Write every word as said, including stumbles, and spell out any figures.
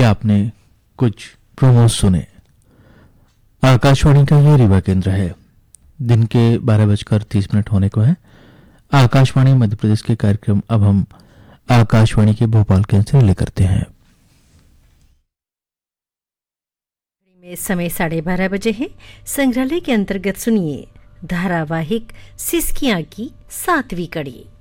आपने कुछ प्रोमो सुने। आकाशवाणी का ये रीवा केंद्र है। दिन के बारह बजकर तीस मिनट होने को है। आकाशवाणी मध्य प्रदेश के कार्यक्रम अब हम आकाशवाणी के भोपाल केंद्र से रिले करते हैं। में समय साढ़े बारह बजे है। संग्रहालय के अंतर्गत सुनिए धारावाहिक सिसकियां की सातवीं कड़ी।